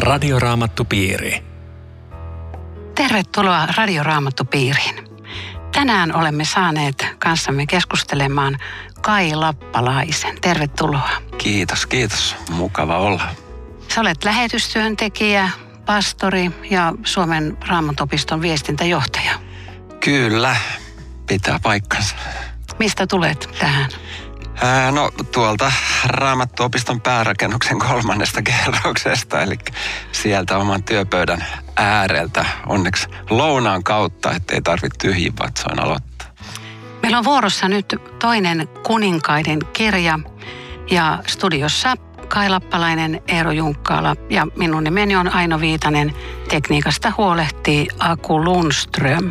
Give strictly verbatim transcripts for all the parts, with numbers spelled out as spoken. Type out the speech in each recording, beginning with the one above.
Radioraamattupiiri. Tervetuloa Radioraamattupiiriin. Tänään olemme saaneet kanssamme keskustelemaan Kai Lappalaisen. Tervetuloa. Kiitos, kiitos. Mukava olla. Sä olet lähetystyöntekijä, pastori ja Suomen Raamattuopiston viestintäjohtaja. Kyllä, pitää paikkansa. Mistä tulet tähän? Ää, no tuolta Raamattuopiston päärakennuksen kolmannesta kerroksesta, eli sieltä oman työpöydän ääreltä. Onneksi lounaan kautta, ettei tarvitse tyhjin vatsoin aloittaa. Meillä on vuorossa nyt toinen Kuninkaiden kirja ja studiossa Kai Lappalainen, Eero Junkkaala ja minun nimeni on Aino Viitanen. Tekniikasta huolehtii Aku Lundström.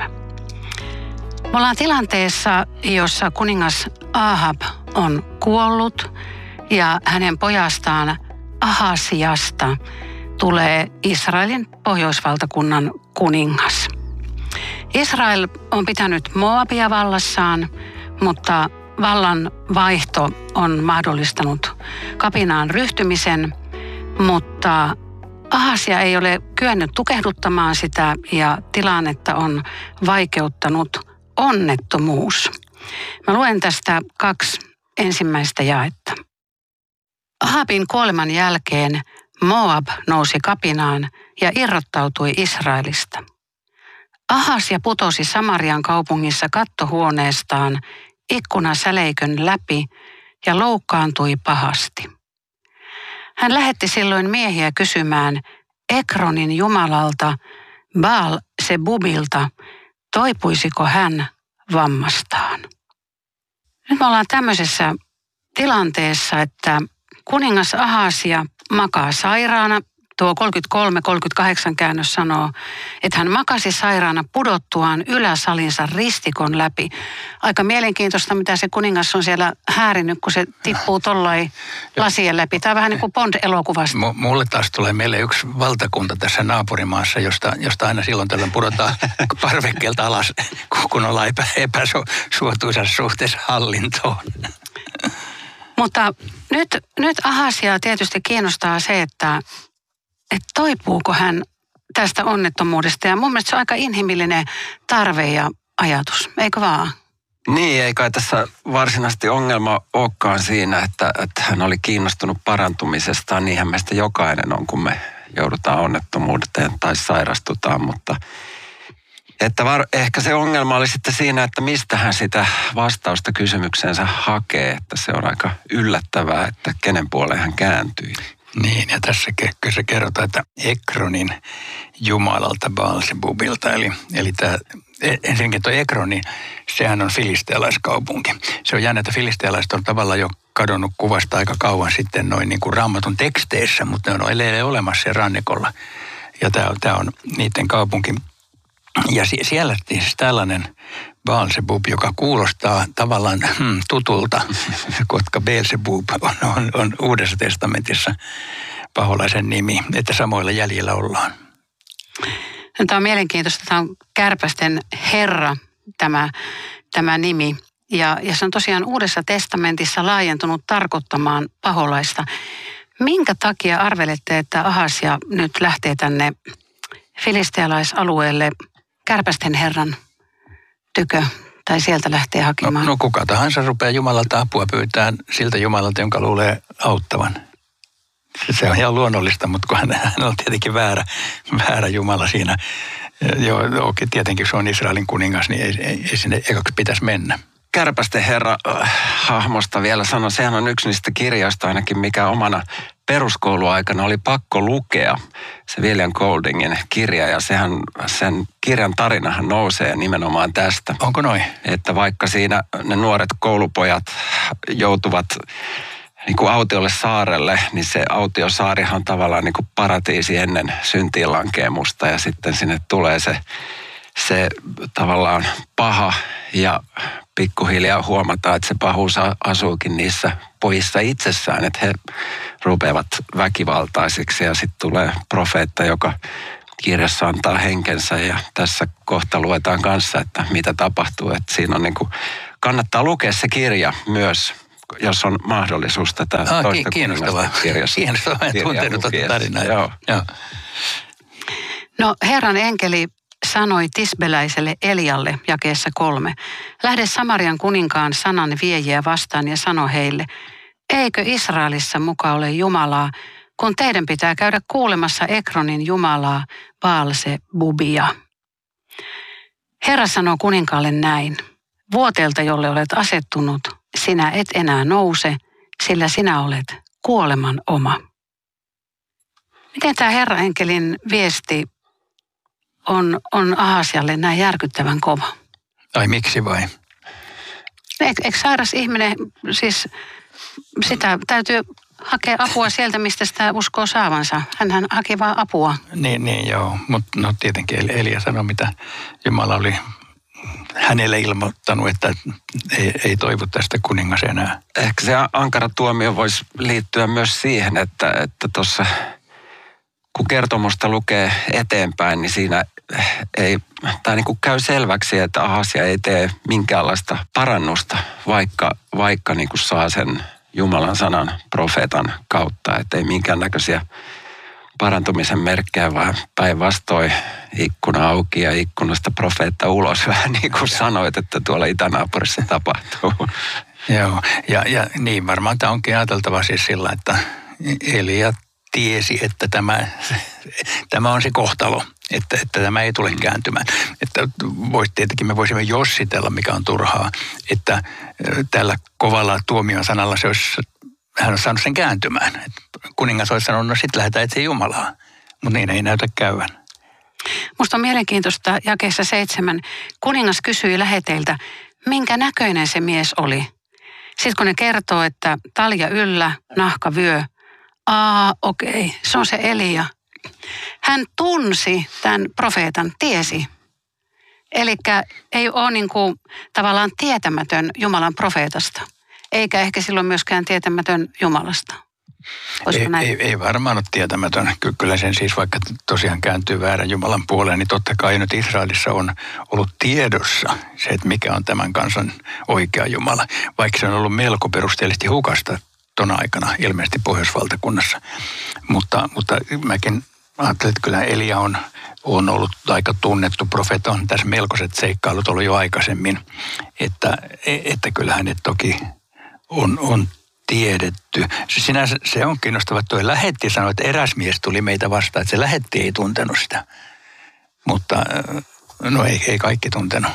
Me ollaan tilanteessa, jossa kuningas Ahab on kuollut ja hänen pojastaan Ahasiasta tulee Israelin pohjoisvaltakunnan kuningas. Israel on pitänyt Moabia vallassaan, mutta vallan vaihto on mahdollistanut kapinaan ryhtymisen, mutta Ahasia ei ole kyennyt tukehduttamaan sitä ja tilannetta on vaikeuttanut onnettomuus. Mä luen tästä kaksi ensimmäistä jaetta. Ahabin kuoleman jälkeen Moab nousi kapinaan ja irrottautui Israelista. Ahasia putosi Samarian kaupungissa kattohuoneestaan ikkunasäleikön läpi ja loukkaantui pahasti. Hän lähetti silloin miehiä kysymään Ekronin jumalalta Baal-Zebubilta, toipuisiko hän vammastaan. Nyt me ollaan tämmöisessä tilanteessa, että kuningas Ahasia makaa sairaana. Tuo kolmekymmentäkolme kolmekymmentäkahdeksan käännös sanoo, että hän makasi sairaana pudottuaan yläsalinsa ristikon läpi. Aika mielenkiintoista, mitä se kuningas on siellä häärinyt, kun se tippuu tollain lasien läpi. Tämä on vähän niin kuin Bond-elokuvasta. M- mulle taas tulee meille yksi valtakunta tässä naapurimaassa, josta, josta aina silloin tällöin pudotaan parvekkeelta alas, kun ollaan epä, epäsuotuisassa suhteessa hallintoon. Mutta nyt, nyt Ahasia tietysti kiinnostaa se, että että toipuuko hän tästä onnettomuudesta. Ja mun mielestä se on aika inhimillinen tarve ja ajatus, eikö vaan? Niin, ei kai tässä varsinaisesti ongelma olekaan siinä, että, että hän oli kiinnostunut parantumisestaan. Niinhän meistä jokainen on, kun me joudutaan onnettomuuteen tai sairastutaan. Mutta että var, ehkä se ongelma oli sitten siinä, että mistä hän sitä vastausta kysymykseensä hakee. Että se on aika yllättävää, että kenen puoleen hän kääntyi. Niin, ja tässä se kerrotaan, että Ekronin jumalalta Baal-Zebubilta, eli, eli tämä, ensinnäkin tuo Ekroni, sehän on filistealaiskaupunki. Se on jännä, että filistealaiset on tavallaan jo kadonnut kuvasta aika kauan sitten noin niin kuin Raamatun teksteissä, mutta ne on edelleen olemassa siellä rannikolla. Ja tämä on, tämä on niiden kaupunki. Ja siellä siis tällainen Baal-Zebub, joka kuulostaa tavallaan hmm, tutulta, koska Beelzebub on, on, on Uudessa testamentissa paholaisen nimi, että samoilla jäljillä ollaan. No, tämä on mielenkiintoista. Tämä on kärpästen herra, tämä, tämä nimi. Ja, ja se on tosiaan Uudessa testamentissa laajentunut tarkoittamaan paholaista. Minkä takia arvelette, että Ahasia nyt lähtee tänne filistealaisalueelle kärpästen herran tykö, tai sieltä lähtee hakemaan? No, no kuka tahansa rupeaa Jumalalta apua pyytään siltä Jumalalta, jonka luulee auttavan. Se on ihan luonnollista, mutta kun hän, hän on tietenkin väärä, väärä Jumala siinä. Joo, okei, tietenkin se on Israelin kuningas, niin ei, ei, ei sinne ekaksi pitäisi mennä. Kärpästen herra äh, hahmosta vielä sanon, sehän on yksi niistä kirjoista ainakin, mikä omana peruskouluaikana oli pakko lukea. Se William Goldingin kirja, ja sehän, sen kirjan tarinahan nousee nimenomaan tästä. Onko noin? Että vaikka siinä ne nuoret koulupojat joutuvat niin kuin autiolle saarelle, niin se autiosaarihan on tavallaan niin kuin paratiisi ennen syntiin lankeemusta, ja sitten sinne tulee se, se tavallaan paha, ja pikkuhiljaa huomataan, että se pahuus asuukin niissä pojissa itsessään, että he rupeavat väkivaltaisiksi, ja sitten tulee profeetta, joka kirjassa antaa henkensä, ja tässä kohta luetaan kanssa, että mitä tapahtuu. Että siinä on niin kuin, kannattaa lukea se kirja myös, jos on mahdollisuus tätä ah, toista kiinnostavaa. kirjassa. Kiinnostavaa, en tuntenut tätä tarinaa. Joo. Joo. No Herran enkeli sanoi tisbeläiselle Elialle jakeessa kolme. Lähde Samarian kuninkaan sanan viejiä vastaan ja sano heille, eikö Israelissa muka ole Jumalaa, kun teidän pitää käydä kuulemassa Ekronin Jumalaa, Baal-zebubia. Herra sanoo kuninkaalle näin, vuoteelta, jolle olet asettunut, sinä et enää nouse, sillä sinä olet kuoleman oma. Miten tämä Herran enkelin viesti on, on Ahasialle näin järkyttävän kova? Ai miksi vai? Eikö, eikö sairas ihminen, siis sitä täytyy hakea apua sieltä, mistä sitä uskoo saavansa. Hänhän haki vaan apua. Niin, niin joo, mutta no tietenkin Elia sanoi, mitä Jumala oli hänelle ilmoittanut, että ei, ei toivu tästä kuningas enää. Ehkä se ankara tuomio voisi liittyä myös siihen, että että tuossa kun kertomusta lukee eteenpäin, niin siinä ei, tai niin kuin käy selväksi, että Ahasia ei tee minkäänlaista parannusta, vaikka, vaikka niin kuin saa sen Jumalan sanan profeetan kautta, että ei minkäännäköisiä parantumisen merkkejä, vaan päinvastoin ikkuna auki ja ikkunasta profeetta ulos, vähän niin kuin sanoit, että tuolla itänaapurissa tapahtuu. Joo, ja, ja niin varmaan tämä onkin ajateltava siis sillä, että Elia tiesi, että tämä, tämä on se kohtalo, että, että tämä ei tule kääntymään. Että vois, tietenkin me voisimme jossitella, mikä on turhaa, että tällä kovalla tuomion sanalla se olisi, hän on saanut sen kääntymään. Että kuningas olisi sanonut, no sitten lähdetään etsiä Jumalaa, mutta niin ei näytä käyvän. Musta on mielenkiintoista jakeessa seitsemän. Kuningas kysyi läheteiltä, minkä näköinen se mies oli. Sitten kun ne kertoo, että talja yllä, nahka vyö, aa, okei, se on se Elia. Hän tunsi tämän profeetan, tiesi. Eli ei ole niin kuin tavallaan tietämätön Jumalan profeetasta, eikä ehkä silloin myöskään tietämätön Jumalasta. Ei, ei, ei varmaan ole tietämätön. Kyllä sen siis vaikka tosiaan kääntyy väärän Jumalan puoleen, niin totta kai nyt Israelissa on ollut tiedossa se, että mikä on tämän kansan oikea Jumala. Vaikka se on ollut melko perusteellisesti hukasta tuona aikana ilmeisesti Pohjoisvaltakunnassa. Mutta, mutta mäkin ajattelin, että kyllä Elia on, on ollut aika tunnettu profeetta. On tässä melkoiset seikkailut ollut jo aikaisemmin, että, että kyllä hänet toki on, on tiedetty. Sinänsä se on kiinnostava, että tuo lähetti sanoi, että eräs mies tuli meitä vastaan, että se lähetti ei tuntenut sitä. Mutta no ei, ei kaikki tuntenut.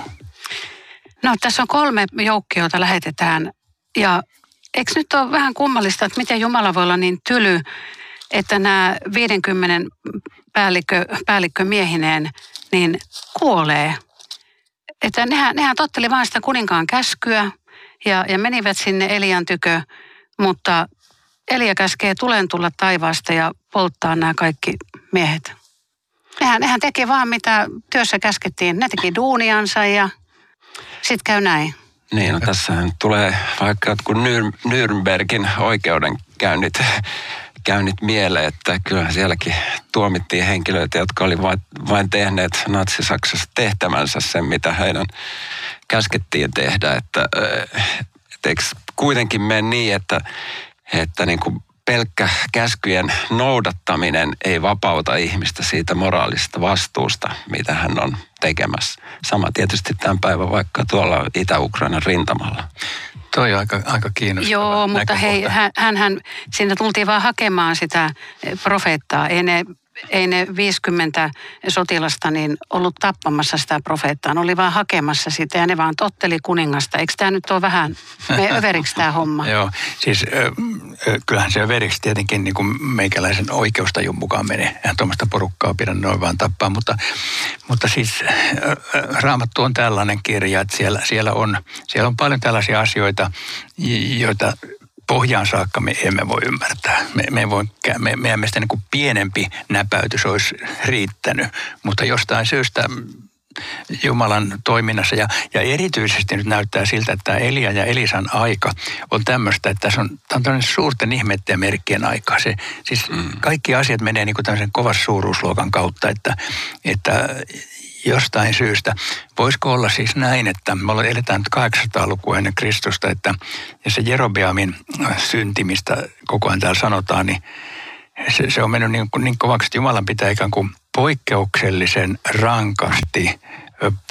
No tässä on kolme joukkoa, joita lähetetään ja eikö nyt ole vähän kummallista, että miten Jumala voi olla niin tyly, että nämä viidenkymmenen päällikkö, päällikkömiehineen niin kuolee. Että nehän, nehän totteli vain sitä kuninkaan käskyä ja, ja menivät sinne Elian tykö, mutta Elia käskee tulen tulla taivaasta ja polttaa nämä kaikki miehet. Nehän, nehän teki vaan mitä työssä käskettiin. Ne teki duuniansa ja sitten käy näin. Niin, no tässähän tulee vaikka jotkut Nürnbergin oikeudenkäynnit käynnit mieleen, että kyllähän sielläkin tuomittiin henkilöitä, jotka oli vain, vain tehneet Natsi-Saksassa tehtävänsä sen, mitä heidän käskettiin tehdä. Että, että eikö kuitenkin mene niin, että, että niin kuin pelkkä käskyjen noudattaminen ei vapauta ihmistä siitä moraalisesta vastuusta, mitä hän on tekemässä. Sama tietysti tämän päivän vaikka tuolla Itä-Ukrainan rintamalla. Toi on aika, aika kiinnostava. Joo, mutta hei, hän, hän, sinne tultiin vaan hakemaan sitä profeettaa. Ei ne, ei ne viisikymmentä sotilasta niin ollut tappamassa sitä profeettaa. Ne oli vaan hakemassa sitä ja ne vaan totteli kuningasta. Eikö tämä nyt ole vähän, me överiksi tämä homma? Joo, siis äh, kyllähän se överiksi tietenkin niin kuin meikäläisen oikeustajun mukaan menee. Eihän tuommoista porukkaa pidä noin vaan tappaa, mutta, mutta siis äh, Raamattu on tällainen kirja, että siellä, siellä, on, siellä on paljon tällaisia asioita, joita pohjaan saakka me emme voi ymmärtää. Me, me voi, me, meidän mielestä niin kuin pienempi näpäytys olisi riittänyt, mutta jostain syystä Jumalan toiminnassa ja, ja erityisesti nyt näyttää siltä, että tämä Elia ja Elisan aika on tämmöistä, että tässä on, tämä on tämmöinen suurten ihmeiden ja merkkien aika. Se, siis mm. kaikki asiat menee niin kuin tämmöisen kovas suuruusluokan kautta, että, että jostain syystä. Voisiko olla siis näin, että me eletään nyt kahdeksansataalukua ennen Kristusta, että ja se Jerobeamin synti, mistä koko ajan täällä sanotaan, niin se, se on mennyt niin, niin kovaksi, että Jumalan pitää ikään kuin poikkeuksellisen rankasti